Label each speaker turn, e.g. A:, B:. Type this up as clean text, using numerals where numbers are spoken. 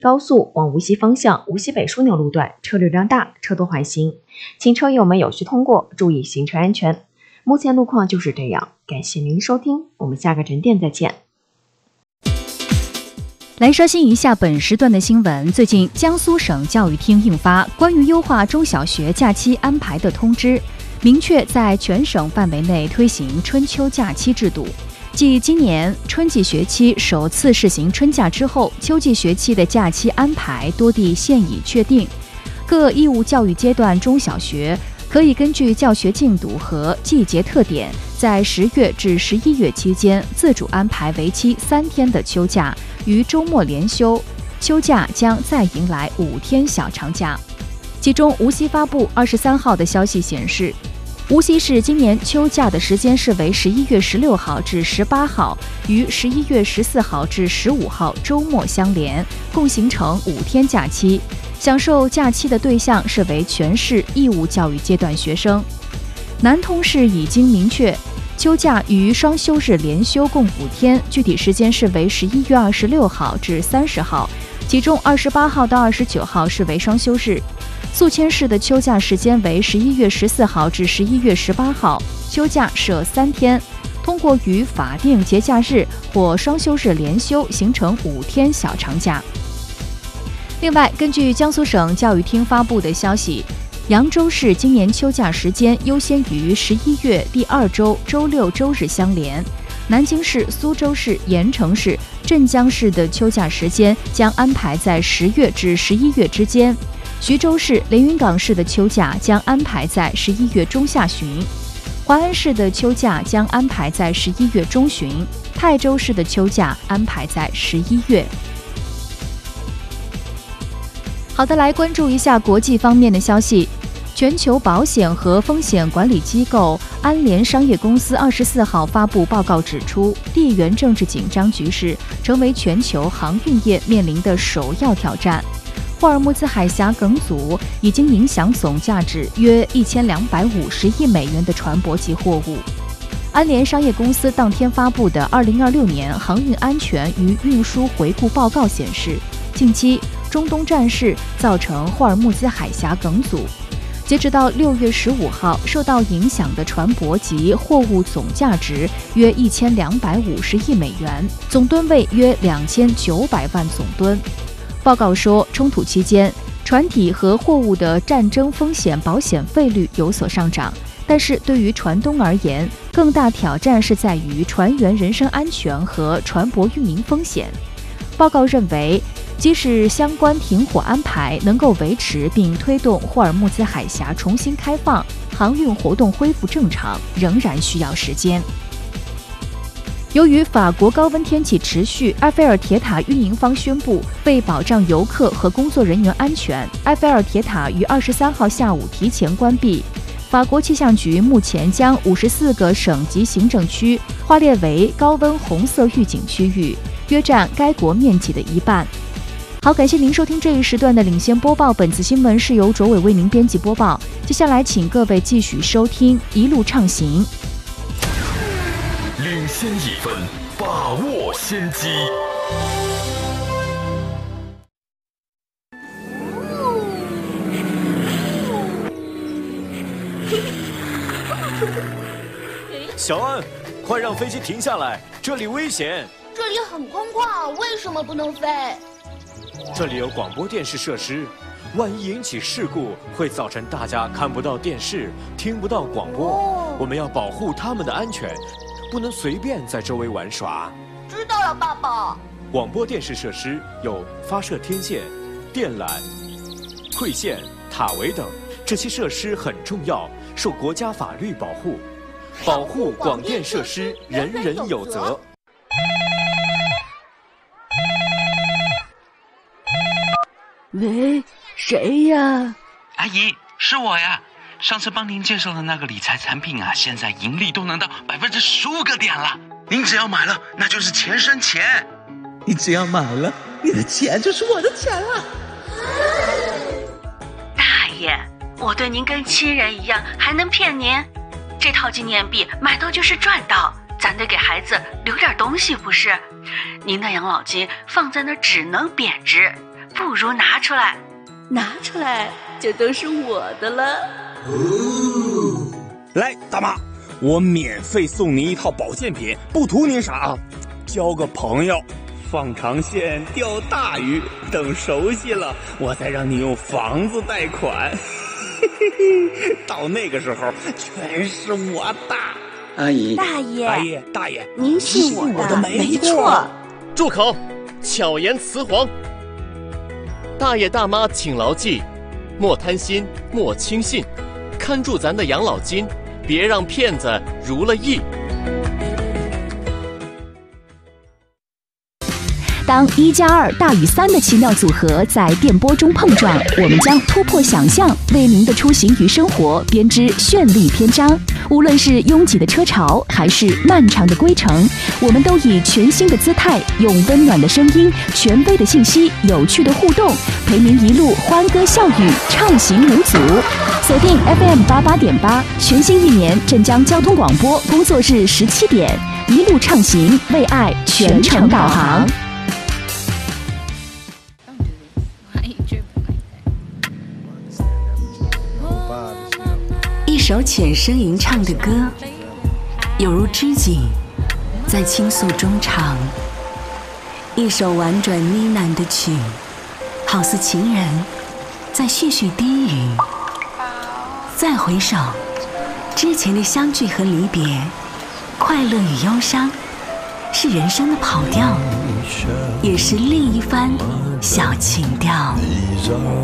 A: 高速往无锡方向无锡北枢纽路段车流量大，车多缓行，请车友们有序通过，注意行车安全。目前路况就是这样，感谢您收听，我们下个整点再见。
B: 来刷新一下本时段的新闻。最近，江苏省教育厅印发关于优化中小学假期安排的通知，明确在全省范围内推行春秋假期制度。继今年春季学期首次试行春假之后，秋季学期的假期安排多地现已确定。各义务教育阶段中小学可以根据教学进度和季节特点，在10月至11月期间自主安排为期3天的秋假，于周末连休。秋假将再迎来5天小长假。其中，无锡发布23号的消息显示，无锡市今年秋假的时间是为11月16号至18号，于11月14号至15号周末相连，共形成5天假期。享受假期的对象是为全市义务教育阶段学生。南通市已经明确，秋假与双休日连休共5天，具体时间是为11月26号至30号，其中28号到29号是为双休日。宿迁市的秋假时间为11月14号至11月18号，休假设3天，通过与法定节假日或双休日连休形成5天小长假。另外，根据江苏省教育厅发布的消息，扬州市今年秋假时间优先于11月第2周周六周日相连。南京市、苏州市、盐城市、镇江市的秋假时间将安排在10月至11月之间。徐州市、连云港市的秋假将安排在11月中下旬。华安市的秋假将安排在11月中旬。泰州市的秋假安排在11月。好的，来关注一下国际方面的消息。全球保险和风险管理机构安联商业公司24号发布报告指出，地缘政治紧张局势成为全球航运业面临的首要挑战。霍尔木兹海峡梗阻已经影响总价值约1250亿美元的船舶及货物。安联商业公司当天发布的2026年航运安全与运输回顾报告显示，近期中东战事造成霍尔木兹海峡梗阻。截止到6月15号，受到影响的船舶及货物总价值约1250亿美元，总吨位约2900万总吨。报告说，冲突期间，船体和货物的战争风险保险费率有所上涨，但是对于船东而言，更大挑战是在于船员人身安全和船舶运营风险。报告认为，即使相关停火安排能够维持并推动霍尔木兹海峡重新开放，航运活动恢复正常，仍然需要时间。由于法国高温天气持续，埃菲尔铁塔运营方宣布，为保障游客和工作人员安全，埃菲尔铁塔于23号下午提前关闭。法国气象局目前将54个省级行政区划列为高温红色预警区域，约占该国面积的1半。好，感谢您收听这一时段的领先播报。本次新闻是由卓伟为您编辑播报。接下来，请各位继续收听《一路畅行》。
C: 领先1分，把握先机。
D: 小安，快让飞机停下来，这里危险。
E: 这里很空旷，为什么不能飞？
D: 这里有广播电视设施，万一引起事故，会造成大家看不到电视，听不到广播。我们要保护他们的安全，不能随便在周围玩耍。
E: 知道了，爸爸。
D: 广播电视设施有发射天线、电缆、馈线、塔围等，这些设施很重要，受国家法律保护。保护广电设施，人人有责。
F: 喂，谁呀？
G: 阿姨，是我呀。上次帮您介绍的那个理财产品啊，现在盈利都能到15%个点了。您只要买了，那就是钱生钱。
F: 你只要买了，你的钱就是我的钱了。
H: 大爷，我对您跟亲人一样，还能骗您？这套纪念币买到就是赚到，咱得给孩子留点东西不是？您的养老金放在那儿只能贬值， 不如拿出来，拿出来就都是我的了。
I: 来，大妈，我免费送您一套保健品，不图您啥啊，交个朋友，放长线钓大鱼，等熟悉了，我再让你用房子贷款。到那个时候，全是我的。
G: 阿姨，
E: 大爷，
I: 大爷，大爷，
E: 您信我的，没错。
J: 住口！巧言辞黄。大爷大妈请牢记，莫贪心，莫轻信，看住咱的养老金，别让骗子如了意。
B: 当1+2大于3的奇妙组合在电波中碰撞，我们将突破想象，为您的出行与生活编织绚丽篇章。无论是拥挤的车潮，还是漫长的归程，我们都以全新的姿态，用温暖的声音、权威的信息、有趣的互动，陪您一路欢歌笑语，畅行无阻。锁定 FM88.8，全新一年镇江交通广播工作日17点，一路畅行，为爱全程导航。
K: 一首浅声吟唱的歌，有如织锦，在倾诉中唱；一首婉转呢喃的曲，好似情人在絮絮低语。再回首，之前的相聚和离别，快乐与忧伤，是人生的跑调，也是另一番小情调。